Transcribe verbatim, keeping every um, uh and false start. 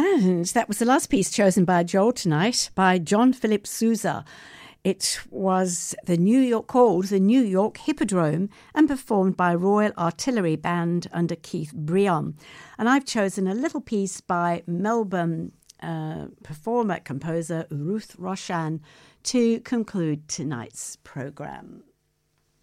And that was the last piece chosen by Joel tonight by John Philip Sousa. It was the New York called the New York Hippodrome and performed by Royal Artillery Band under Keith Breon. And I've chosen a little piece by Melbourne uh, performer, composer Ruth Roshan to conclude tonight's programme.